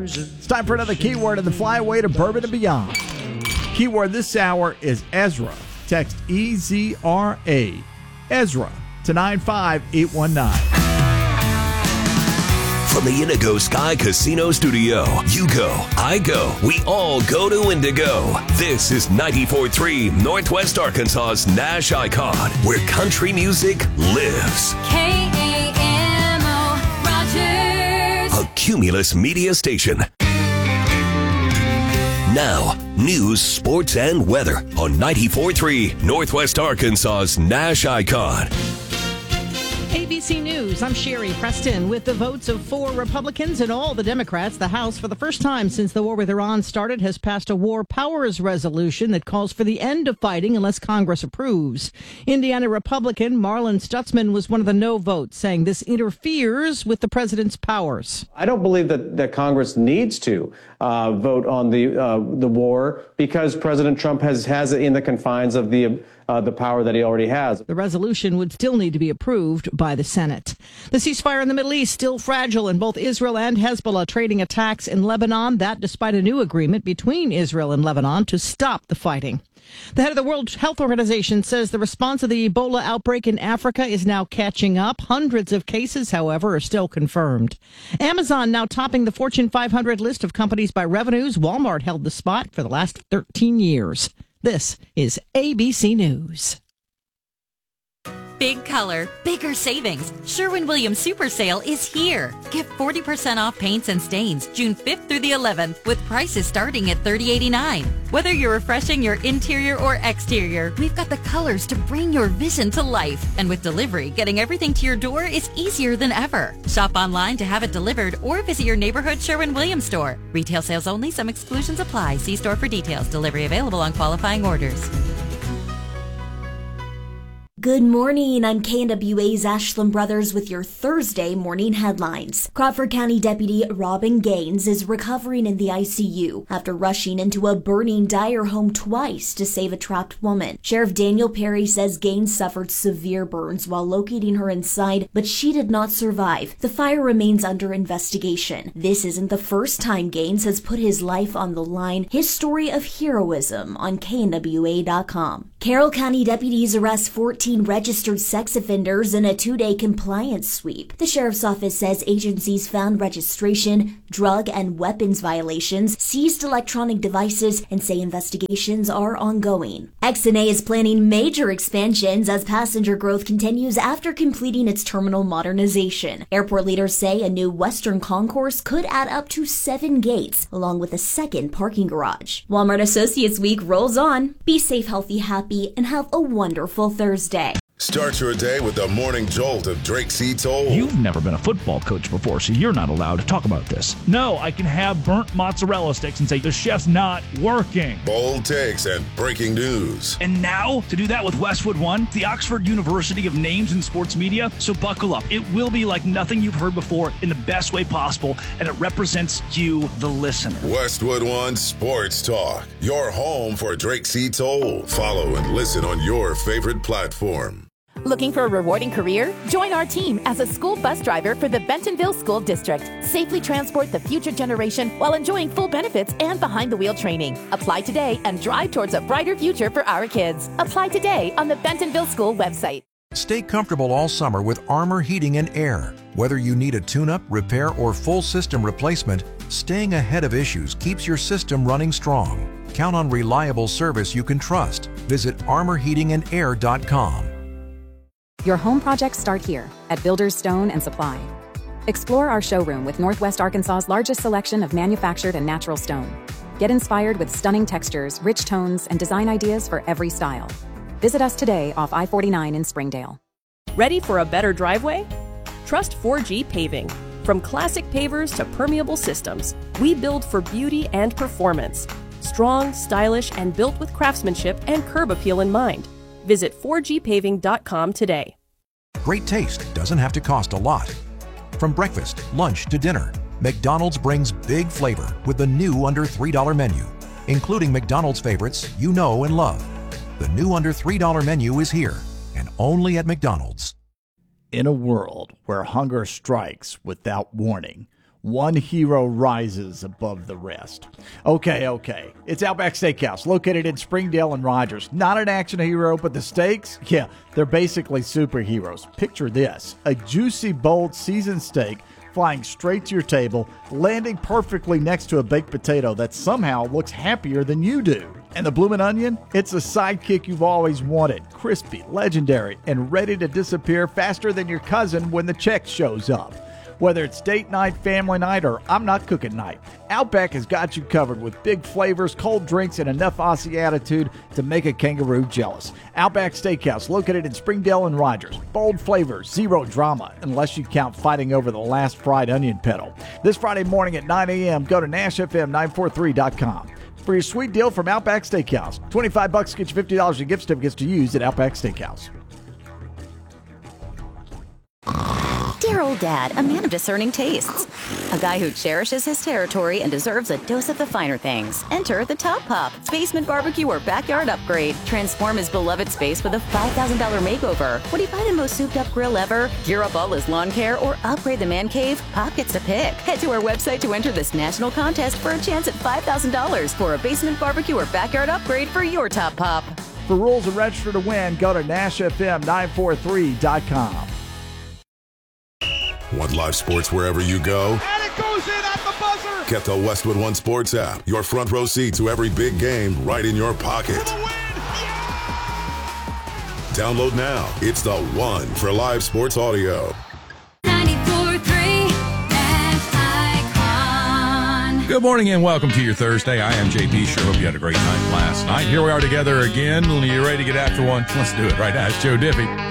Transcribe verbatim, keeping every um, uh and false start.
It's time for another keyword in the flyaway to bourbon and beyond. Keyword this hour is Ezra. Text E Z R A. Ezra to nine five eight one nine. From the Indigo Sky Casino Studio, you go, I go, we all go to Indigo. This is ninety-four point three Northwest Arkansas's Nash Icon, where country music lives. K A M O Rogers. A Cumulus Media station. Now, news, sports, and weather on ninety-four point three Northwest Arkansas's Nash Icon. A B C News, I'm Sherry Preston. With the votes of four Republicans and all the Democrats, the House, for the first time since the war with Iran started, has passed a war powers resolution that calls for the end of fighting unless Congress approves. Indiana Republican Marlin Stutzman was one of the no votes, saying this interferes with the president's powers. I don't believe that, that Congress needs to uh, vote on the uh, the war because President Trump has, has it in the confines of the Uh, the power that he already has. The resolution would still need to be approved by the Senate. The ceasefire in the Middle East still fragile, and both Israel and Hezbollah trading attacks in Lebanon, that despite a new agreement between Israel and Lebanon to stop the fighting. The head of the World Health Organization says the response to the Ebola outbreak in Africa is now catching up. Hundreds of cases, however, are still confirmed. Amazon now topping the Fortune five hundred list of companies by revenues. Walmart held the spot for the last thirteen years. This is A B C News. Big color, bigger savings. Sherwin-Williams Super Sale is here. Get forty percent off paints and stains June fifth through the eleventh with prices starting at thirty eighty-nine. Whether you're refreshing your interior or exterior, we've got the colors to bring your vision to life. And with delivery, getting everything to your door is easier than ever. Shop online to have it delivered or visit your neighborhood Sherwin-Williams store. Retail sales only. Some exclusions apply. See store for details. Delivery available on qualifying orders. Good morning, I'm K N W A's Ashland Brothers with your Thursday morning headlines. Crawford County Deputy Robin Gaines is recovering in the I C U after rushing into a burning Dyer home twice to save a trapped woman. Sheriff Daniel Perry says Gaines suffered severe burns while locating her inside, but she did not survive. The fire remains under investigation. This isn't the first time Gaines has put his life on the line. His story of heroism on K N W A dot com. Carroll County deputies arrest fourteen registered sex offenders in a two-day compliance sweep. The sheriff's office says agencies found registration, drug and weapons violations, seized electronic devices, and say investigations are ongoing. X N A is planning major expansions as passenger growth continues after completing its terminal modernization. Airport leaders say a new Western Concourse could add up to seven gates, along with a second parking garage. Walmart Associates Week rolls on. Be safe, healthy, happy, and have a wonderful Thursday. Start your day with the morning jolt of Drake C. Toll. You've never been a football coach before, so you're not allowed to talk about this. No, I can have burnt mozzarella sticks and say the chef's not working. Bold takes and breaking news. And now, to do that with Westwood One, the Oxford University of Names in Sports Media. So buckle up. It will be like nothing you've heard before in the best way possible, and it represents you, the listener. Westwood One Sports Talk, your home for Drake C. Toll. Follow and listen on your favorite platform. Looking for a rewarding career? Join our team as a school bus driver for the Bentonville School District. Safely transport the future generation while enjoying full benefits and behind-the-wheel training. Apply today and drive towards a brighter future for our kids. Apply today on the Bentonville School website. Stay comfortable all summer with Armor Heating and Air. Whether you need a tune-up, repair, or full system replacement, staying ahead of issues keeps your system running strong. Count on reliable service you can trust. Visit armor heating and air dot com. Your home projects start here at Builders Stone and Supply. Explore our showroom with Northwest Arkansas's largest selection of manufactured and natural stone. Get inspired with stunning textures, rich tones, and design ideas for every style. Visit us today off I forty-nine in Springdale. Ready for a better driveway? Trust four G Paving. From classic pavers to permeable systems, we build for beauty and performance. Strong, stylish, and built with craftsmanship and curb appeal in mind. Visit four G paving dot com today. Great taste doesn't have to cost a lot. From breakfast, lunch to dinner, McDonald's brings big flavor with the new under three dollar menu, including McDonald's favorites you know and love. The new under three dollar menu is here, and only at McDonald's. In a world where hunger strikes without warning, One hero rises above the rest. Okay, okay. It's Outback Steakhouse, located in Springdale and Rogers. Not an action hero, but the steaks, yeah, they're basically superheroes. Picture this, a juicy, bold, seasoned steak flying straight to your table, landing perfectly next to a baked potato that somehow looks happier than you do. And the bloomin' onion? It's a sidekick you've always wanted. Crispy, legendary, and ready to disappear faster than your cousin when the check shows up. Whether it's date night, family night, or I'm not cooking night, Outback has got you covered with big flavors, cold drinks, and enough Aussie attitude to make a kangaroo jealous. Outback Steakhouse, located in Springdale and Rogers. Bold flavors, zero drama, unless you count fighting over the last fried onion petal. This Friday morning at nine a.m., go to Nash F M nine forty-three dot com. For your sweet deal from Outback Steakhouse. twenty-five bucks gets you fifty dollars in gift certificates to use at Outback Steakhouse. Dear old dad, a man of discerning tastes. A guy who cherishes his territory and deserves a dose of the finer things. Enter the Top Pop, basement barbecue or backyard upgrade. Transform his beloved space with a five thousand dollars makeover. Would he buy the most souped up grill ever, gear up all his lawn care, or upgrade the man cave? Pop gets to pick. Head to our website to enter this national contest for a chance at five thousand dollars for a basement barbecue or backyard upgrade for your Top Pop. For rules and register to win, go to Nash F M nine forty-three dot com. Want live sports wherever you go? And it goes in at the buzzer! Get the Westwood One Sports app. Your front row seat to every big game right in your pocket. For the win! Yeah! Download now. It's the one for live sports audio. ninety-four three Icon. Good morning and welcome to your Thursday. I am J P. Sure hope you had a great night last night. Here we are together again. Are you ready to get after one? Let's do it right now. It's Joe Diffie.